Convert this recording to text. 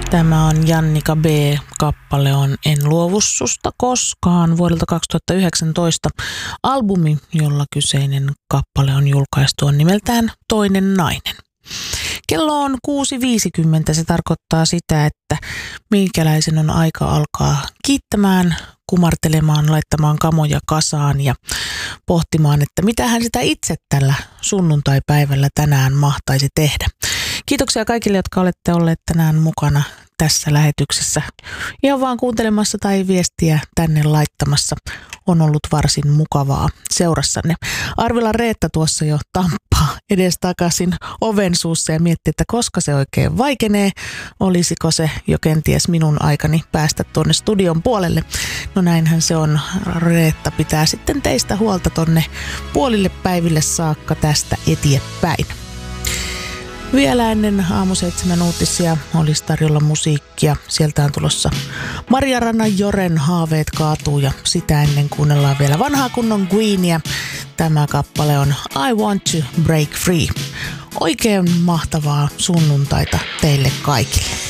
Tämä on Jannika B. Kappale on En luovu susta koskaan vuodelta 2019. Albumi, jolla kyseinen kappale on julkaistu, on nimeltään Toinen nainen. Kello on 6.50. Se tarkoittaa sitä, että minkäläisen on aika alkaa kiittämään, kumartelemaan, laittamaan kamoja kasaan ja pohtimaan, että mitähän sitä itse tällä sunnuntaipäivällä tänään mahtaisi tehdä. Kiitoksia kaikille, jotka olette olleet tänään mukana tässä lähetyksessä. Ihan vaan kuuntelemassa tai viestiä tänne laittamassa. On ollut varsin mukavaa seurassanne. Arvila Reetta tuossa jo tamppaa edestakaisin oven suussa ja miettii, että koska se oikein vaikenee. Olisiko se jo kenties minun aikani päästä tuonne studion puolelle. No näinhän se on. Reetta pitää sitten teistä huolta tonne puolille päiville saakka tästä eteenpäin. Vielä ennen aamu 7 uutisia olisi tarjolla musiikkia. Sieltä on tulossa Maria Joren Haaveet kaatuu ja sitä ennen kuunnellaan vielä vanhaa kunnon Queenia. Tämä kappale on I Want to Break Free. Oikein mahtavaa sunnuntaita teille kaikille.